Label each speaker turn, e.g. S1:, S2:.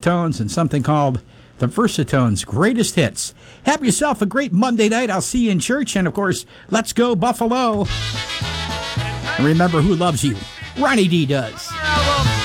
S1: Versatones and something called the Versatones Greatest Hits. Have yourself a great Monday night. I'll see you in church. And, of course, let's go Buffalo. And remember who loves you. Ronnie D does.